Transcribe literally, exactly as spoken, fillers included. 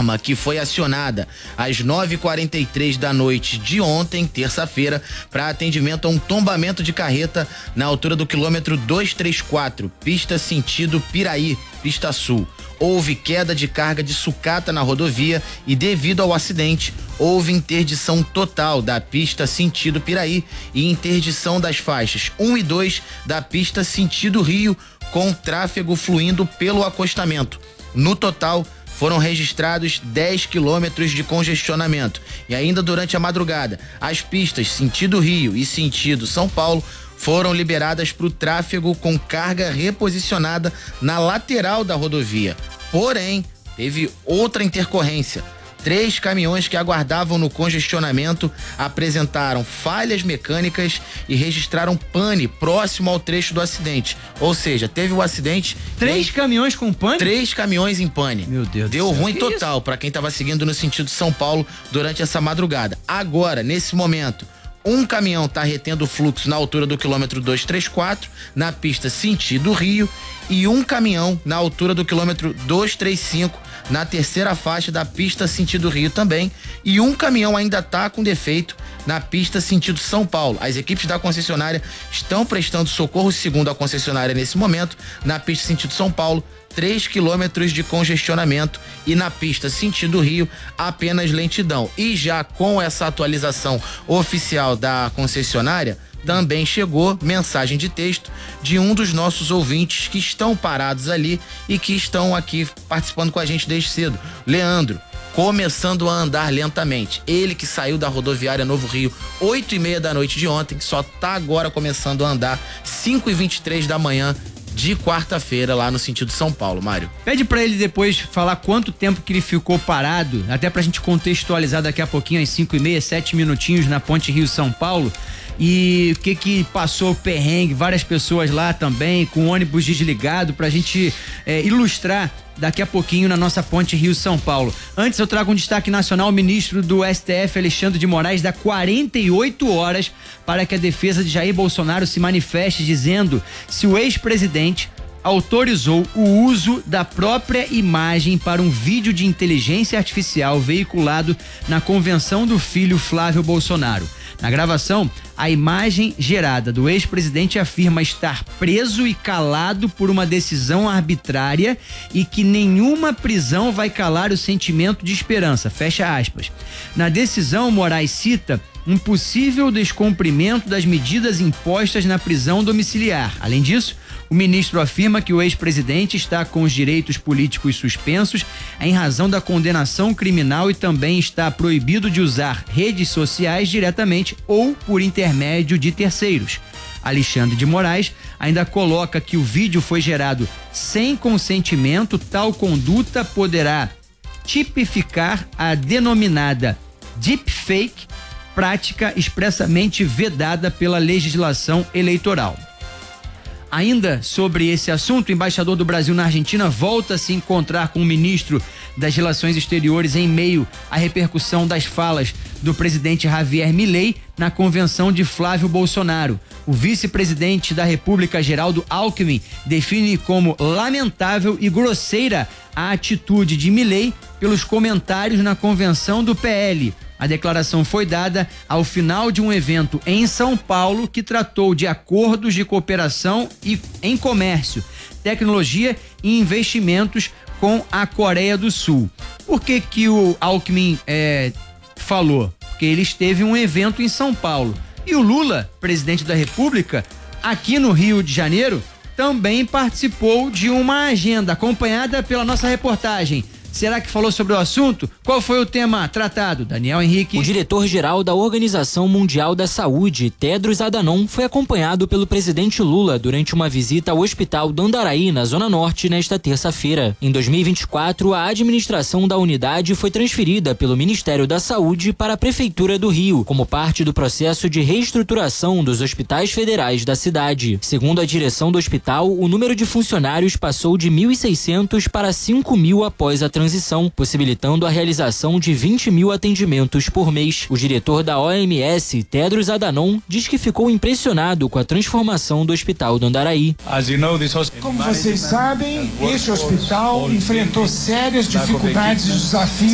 Firma que foi acionada às nove e quarenta e três da noite de ontem, terça-feira, para atendimento a um tombamento de carreta na altura do quilômetro duzentos e trinta e quatro, pista sentido Piraí, pista sul. Houve queda de carga de sucata na rodovia e, devido ao acidente, houve interdição total da pista sentido Piraí e interdição das faixas um e dois da pista sentido Rio, com tráfego fluindo pelo acostamento. No total, foram registrados dez quilômetros de congestionamento. E ainda durante a madrugada, as pistas sentido Rio e sentido São Paulo foram liberadas para o tráfego com carga reposicionada na lateral da rodovia. Porém, teve outra intercorrência. Três caminhões que aguardavam no congestionamento apresentaram falhas mecânicas e registraram pane próximo ao trecho do acidente. Ou seja, teve o acidente... Três caminhões com pane? Três caminhões em pane. Meu Deus do Deu céu. ruim Que total para quem estava seguindo no sentido São Paulo durante essa madrugada. Agora, nesse momento, um caminhão está retendo o fluxo na altura do quilômetro duzentos e trinta e quatro, na pista sentido Rio, e um caminhão na altura do quilômetro duzentos e trinta e cinco, na terceira faixa da pista sentido Rio também, e um caminhão ainda está com defeito na pista sentido São Paulo. As equipes da concessionária estão prestando socorro, segundo a concessionária nesse momento, na pista sentido São Paulo, três quilômetros de congestionamento, e na pista sentido Rio, apenas lentidão. E já com essa atualização oficial da concessionária, também chegou mensagem de texto de um dos nossos ouvintes que estão parados ali e que estão aqui participando com a gente desde cedo. Leandro, começando a andar lentamente. Ele que saiu da rodoviária Novo Rio oito e meia da noite de ontem, só tá agora começando a andar cinco e vinte e três da manhã de quarta-feira lá no sentido São Paulo, Mário. Pede pra ele depois falar quanto tempo que ele ficou parado, até pra gente contextualizar daqui a pouquinho, às cinco e meia, sete minutinhos na ponte Rio-São Paulo. E o que que passou o perrengue, várias pessoas lá também, com ônibus desligado, pra gente é, ilustrar daqui a pouquinho na nossa ponte Rio-São Paulo. Antes eu trago um destaque nacional: o ministro do S T F, Alexandre de Moraes, dá quarenta e oito horas para que a defesa de Jair Bolsonaro se manifeste, dizendo se o ex-presidente autorizou o uso da própria imagem para um vídeo de inteligência artificial veiculado na convenção do filho Flávio Bolsonaro. Na gravação, a imagem gerada do ex-presidente afirma estar preso e calado por uma decisão arbitrária e que nenhuma prisão vai calar o sentimento de esperança. Fecha aspas. Na decisão, Moraes cita um possível descumprimento das medidas impostas na prisão domiciliar. Além disso, o ministro afirma que o ex-presidente está com os direitos políticos suspensos em razão da condenação criminal e também está proibido de usar redes sociais diretamente ou por intermédio de terceiros. Alexandre de Moraes ainda coloca que o vídeo foi gerado sem consentimento. Tal conduta poderá tipificar a denominada deepfake, prática expressamente vedada pela legislação eleitoral. Ainda sobre esse assunto, o embaixador do Brasil na Argentina volta a se encontrar com o ministro das Relações Exteriores em meio à repercussão das falas do presidente Javier Milei na convenção de Flávio Bolsonaro. O vice-presidente da República, Geraldo Alckmin, define como lamentável e grosseira a atitude de Milei pelos comentários na convenção do P L. A declaração foi dada ao final de um evento em São Paulo que tratou de acordos de cooperação e em comércio, tecnologia e investimentos com a Coreia do Sul. Por que que o Alckmin é, falou? Porque ele esteve em um evento em São Paulo. E o Lula, presidente da República, aqui no Rio de Janeiro, também participou de uma agenda acompanhada pela nossa reportagem. Será que falou sobre o assunto? Qual foi o tema tratado? Daniel Henrique. O diretor-geral da Organização Mundial da Saúde, Tedros Adhanom, foi acompanhado pelo presidente Lula durante uma visita ao Hospital do Andaraí, na Zona Norte, nesta terça-feira. Em dois mil e vinte e quatro, a administração da unidade foi transferida pelo Ministério da Saúde para a Prefeitura do Rio, como parte do processo de reestruturação dos hospitais federais da cidade. Segundo a direção do hospital, o número de funcionários passou de mil e seiscentos para cinco mil após a transição. transição, possibilitando a realização de vinte mil atendimentos por mês. O diretor da O M S, Tedros Adhanom, diz que ficou impressionado com a transformação do Hospital do Andaraí. Como vocês sabem, este hospital enfrentou sérias dificuldades e desafios